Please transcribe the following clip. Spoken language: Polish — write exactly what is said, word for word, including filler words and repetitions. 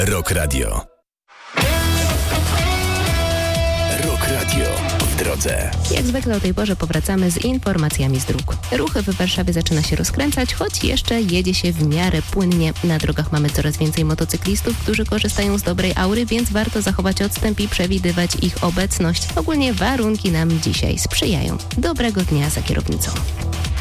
Rock Radio. Rock Radio w drodze. Jak zwykle o tej porze powracamy z informacjami z dróg. Ruch w Warszawie zaczyna się rozkręcać, choć jeszcze jedzie się w miarę płynnie. Na drogach mamy coraz więcej motocyklistów, którzy korzystają z dobrej aury, więc warto zachować odstęp i przewidywać ich obecność. Ogólnie warunki nam dzisiaj sprzyjają. Dobrego dnia za kierownicą.